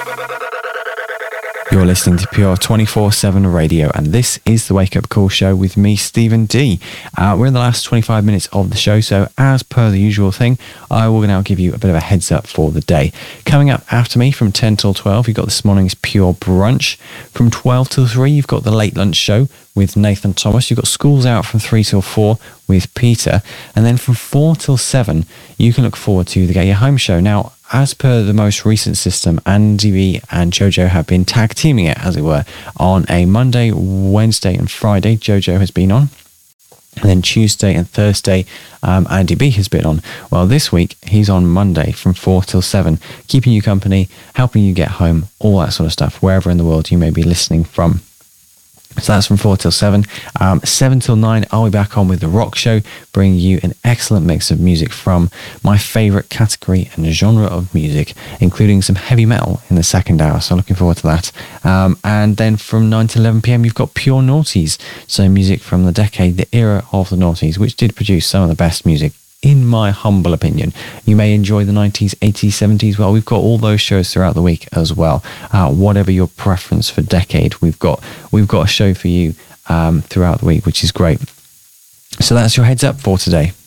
You're listening to Pure 24/7 Radio, and this is the Wake Up Call Show with me, Stephen D. We're in the last 25 minutes of the show, so as per the usual thing, I will now give you a bit of a heads up for the day. Coming up after me from 10 till 12, you've got this morning's Pure Brunch. From 12 till 3, you've got the Late Lunch Show with Nathan Thomas. You've got Schools Out from 3 till 4 with Peter. And then from 4 till 7, you can look forward to the Get Your Home Show. Now, as per the most recent system, Andy B and Jojo have been tag teaming it, as it were, on a Monday, Wednesday and Friday. Jojo has been on. And then Tuesday and Thursday, Andy B has been on. Well, this week, he's on Monday from 4 till 7, keeping you company, helping you get home, all that sort of stuff, wherever in the world you may be listening from. So that's from 4 till 7. 7 till 9, I'll be back on with The Rock Show, bringing you an excellent mix of music from my favourite category and genre of music, including some heavy metal in the second hour. So looking forward to that. And then from 9 to 11 p.m, you've got Pure Noughties. So music from the decade, the era of the noughties, which did produce some of the best music, in my humble opinion. You may enjoy the 90s, 80s, 70s. Well, we've got all those shows throughout the week as well. Whatever your preference for decade, we've got a show for you throughout the week, which is great. So that's your heads up for today.